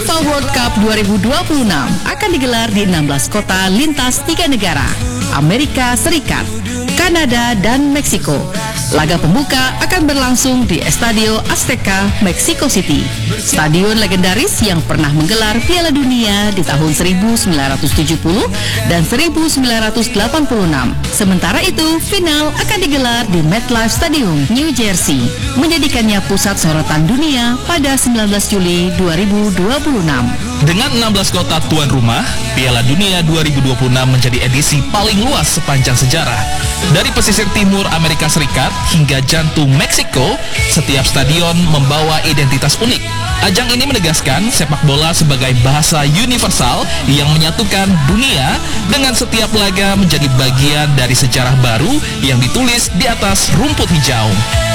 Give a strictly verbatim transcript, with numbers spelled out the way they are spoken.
FIFA World Cup dua ribu dua puluh enam akan digelar di enam belas kota lintas tiga negara, Amerika Serikat, Kanada, dan Meksiko. Laga pembuka akan berlangsung di Estadio Azteca, Mexico City, stadion legendaris yang pernah menggelar Piala Dunia di tahun seribu sembilan ratus tujuh puluh dan seribu sembilan ratus delapan puluh enam. Sementara itu, final akan digelar di MetLife Stadium, New Jersey, menjadikannya pusat sorotan dunia pada sembilan belas Juli dua ribu dua puluh enam. Dengan enam belas kota tuan rumah, Piala Dunia dua ribu dua puluh enam menjadi edisi paling luas sepanjang sejarah. Dari pesisir timur Amerika Serikat hingga jantung Meksiko, setiap stadion membawa identitas unik. Ajang ini menegaskan sepak bola sebagai bahasa universal yang menyatukan dunia, dengan setiap laga menjadi bagian dari sejarah baru yang ditulis di atas rumput hijau.